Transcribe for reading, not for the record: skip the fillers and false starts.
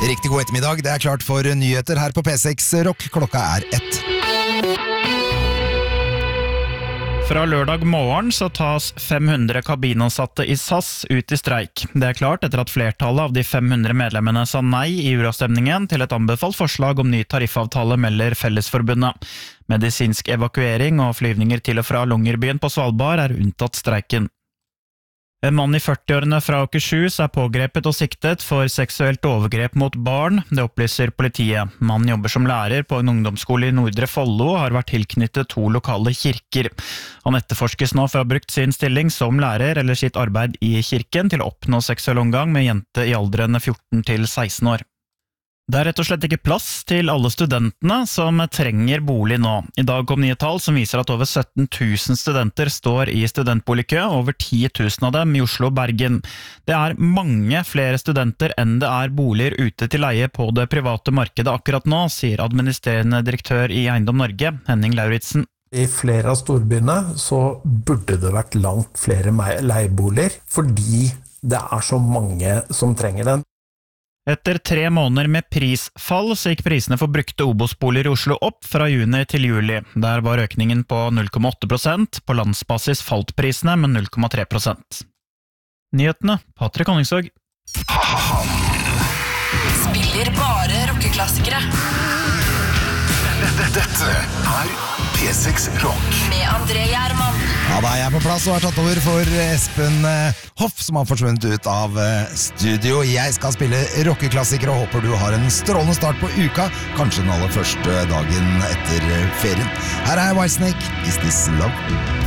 Riktig god ettermiddag, det klart for nyheter her på P6 Rock. Klokka 1. Fra lørdag morgen så tas 500 kabinansatte i SAS ut i streik. Det klart etter at flertallet av de 500 medlemmene sa nei i uravstemningen til et anbefalt forslag om ny tariffavtale, melder Fellesforbundet. Medisinsk evakuering og flyvninger til og fra Longyearbyen på Svalbard unntatt streiken. En mann i 40-årene fra Akershus pågrepet og siktet for seksuelt overgrep mot barn, det opplyser politiet. Mannen jobber som lærer på en ungdomsskole i Nordre Follo og har vært tilknyttet 2 lokale kirker. Han etterforskes nå for å ha brukt sin stilling som lærer eller sitt arbeid i kirken til å oppnå seksuell omgang med jente i alderen 14 til 16 år. Det rett og slett ikke plass til alle studentene som trenger bolig nå. I dag kom nye tall som viser at over 17 000 studenter står i studentboligkø, over 10 000 av dem i Oslo og Bergen. Det mange flere studenter enn det boliger ute til leie på det private markedet akkurat nå, sier administrerende direktør i Eiendom Norge, Henning Lauritsen. I flere av storbyene så burde det vært langt flere leieboliger, fordi det så mange som trenger den. Etter 3 måneder med prisfall så gikk prisene for brukte Obos-boliger i Oslo opp fra juni til juli. Der var økningen på 0,8%, på landsbasis falt prisene med 0,3%. Nyhetene, Patrick Honningsvåg. Spiller bare rockeklassikere. Dette P6 Rock. Med André Gjerman. Ja, da jeg på plass og har tatt over for Espen Hoff, som har forsvunnet ut av studio. Jeg skal spille rockeklassikere og håper du har en strålende start på uka, kanskje den aller første dagen etter ferien. Her Whitesnake, Is This Love?